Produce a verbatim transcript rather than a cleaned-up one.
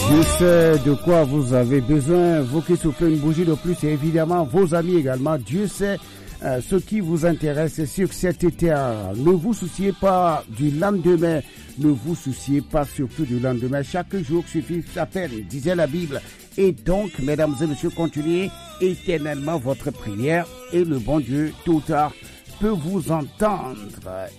Dieu sait de quoi vous avez besoin, vous qui soufflez une bougie de plus et évidemment vos amis également. Dieu sait euh, ce qui vous intéresse sur cette terre. Ne vous souciez pas du lendemain, ne vous souciez pas surtout du lendemain. Chaque jour suffit sa peine, disait la Bible. Et donc, mesdames et messieurs, continuez éternellement votre prière et le bon Dieu, tôt ou tard, peut vous entendre.